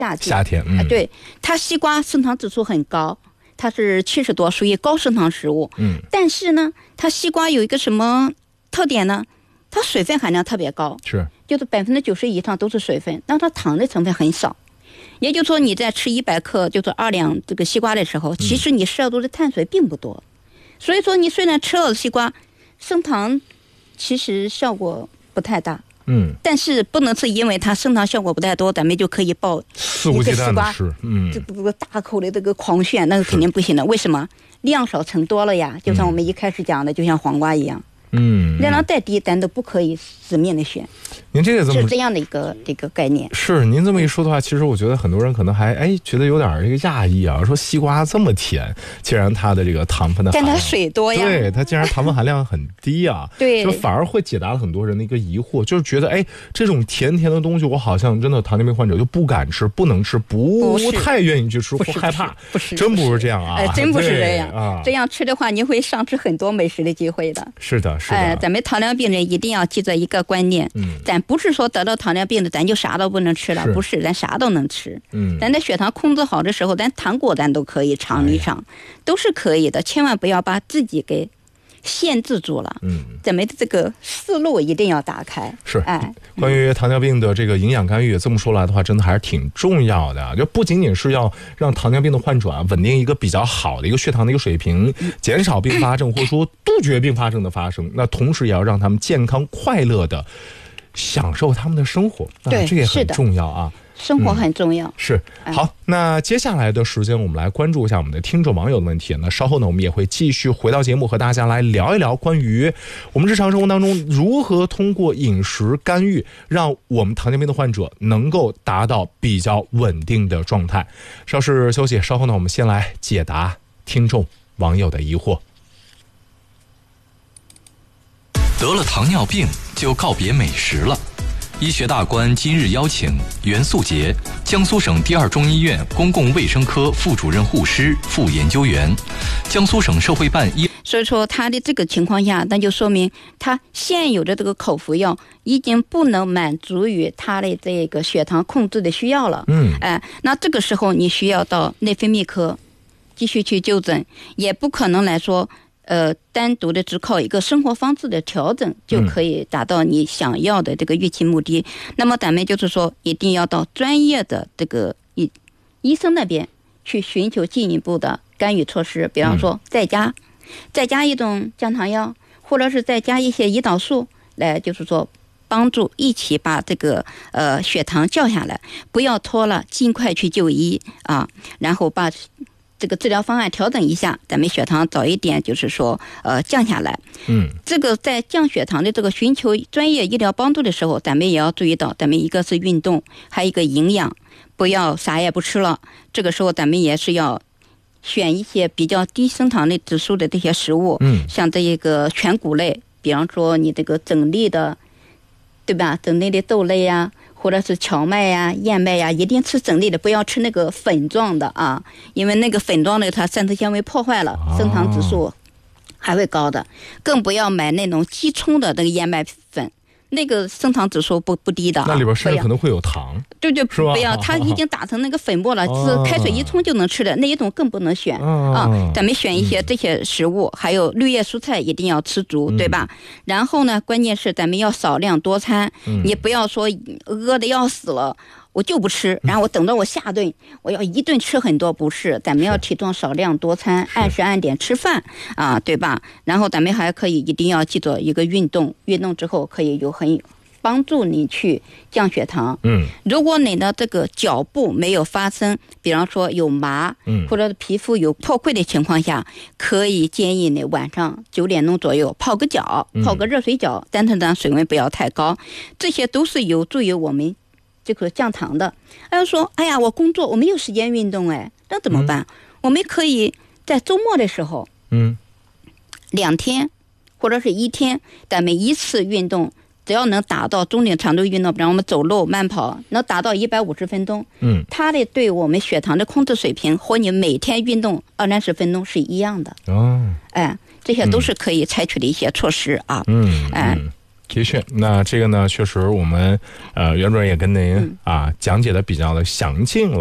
夏天， 对，它西瓜升糖指数很高，它是70多，属于高升糖食物。但是呢，它西瓜有一个什么特点呢？它水分含量特别高，就是90%以上都是水分，但它糖的成分很少。也就是说，你在吃100克就是2两这个西瓜的时候，其实你摄入的碳水并不多。所以说，你虽然吃了西瓜，升糖其实效果不太大。但是不能是因为它升糖效果不太多，咱们就可以抱肆无忌惮的吃， 这个大口的这个狂炫，那个肯定不行的。为什么？量少成多了呀，就像我们一开始讲的，就像黄瓜一样。量再低，咱都不可以死命的选。 您这个是这样的一个概念。 是您这么一说的话，其实我觉得很多人可能还觉得有点这个讶异啊，说西瓜这么甜，既然它的这个糖分的含量， 但它水多呀， 对，它竟然糖分含量很低啊， 对， 就反而会解答了很多人的一个疑惑，就是觉得这种甜的东西，我好像真的糖尿病患者就不敢吃，不能吃，不太愿意去吃，会害怕，真不是这样啊， 真不是这样啊，这样吃的话，你会丧失很多美食的机会的。 是的，是的， 咱们糖尿病人一定要记着一个观念，咱不是说得到糖尿病的咱就啥都不能吃了，不是，咱啥都能吃。咱的血糖控制好的时候，咱糖果咱都可以尝一尝，都是可以的，千万不要把自己给限制住了。咱们的这个思路一定要打开。 是，关于糖尿病的这个营养干预，这么说来的话，真的还是挺重要的。就不仅仅是要让糖尿病的患者稳定一个比较好的一个血糖的一个水平，减少并发症或者说杜绝并发症的发生，那同时也要让他们健康快乐的享受他们的生活。 对， 这也很重要啊。 生活很重要。 是。好，那接下来的时间我们来关注一下我们的听众网友的问题。那稍后呢，我们也会继续回到节目，和大家来聊一聊关于我们日常生活当中如何通过饮食干预，让我们糖尿病的患者能够达到比较稳定的状态。稍事休息，稍后呢，我们先来解答听众网友的疑惑。 得了糖尿病就告别美食了。医学大观今日邀请袁素洁，江苏省第二中医院公共卫生科副主任护师、副研究员，江苏省社会办医。 所以说他的这个情况下，那就说明他现有的这个口服药已经不能满足于他的这个血糖控制的需要了。那这个时候你需要到内分泌科继续去就诊，也不可能来说单独的只靠一个生活方式的调整就可以达到你想要的这个预期目的。那么咱们就是说一定要到专业的这个医生那边去寻求进一步的干预措施，比方说再加一种降糖药，或者是再加一些胰岛素，来就是说帮助一起把这个血糖降下来，不要拖了，尽快去就医啊，然后把这个治疗方案调整一下，咱们血糖早一点就是说降下来。这个在降血糖的这个寻求专业医疗帮助的时候，咱们也要注意到，咱们一个是运动，还有一个营养，不要啥也不吃了。这个时候咱们也是要选一些比较低升糖的指数的这些食物，像这一个全谷类，比方说你这个整粒的，对吧？整粒的豆类呀，或者是荞麦呀、燕麦呀，一定吃整粒的，不要吃那个粉状的啊，因为那个粉状的它膳食纤维破坏了，升糖指数还会高的。更不要买那种即冲的那个燕麦粉，那个升糖指数不低的， 那里边甚至可能会有糖。 对，不要，它已经打成那个粉末了，是开水一冲就能吃的，那一种更不能选啊。咱们选一些这些食物，还有绿叶蔬菜一定要吃足，对吧？然后呢，关键是咱们要少量多餐，你不要说饿得要死了我就不吃，然后我等到我下顿我要一顿吃很多，不是，咱们要体重少量多餐，按时按点吃饭啊，对吧？然后咱们还可以一定要记住一个运动之后可以有很帮助你去降血糖。如果你的这个脚部没有发生，比方说有麻，或者皮肤有破溃的情况下，可以建议你晚上9点钟左右泡个脚，泡个热水脚，但是呢水温不要太高，这些都是有助于我们这个降糖的。要说哎呀我工作我没有时间运动，那怎么办？我们可以在周末的时候2天或者是1天，咱们一次运动只要能达到中等强度运动，比方我们走路慢跑能达到150分钟，它的对我们血糖的控制水平和你每天运动20-30分钟是一样的。这些都是可以采取的一些措施啊。 的确，那这个呢，确实我们袁主任也跟您讲解的比较的详尽了。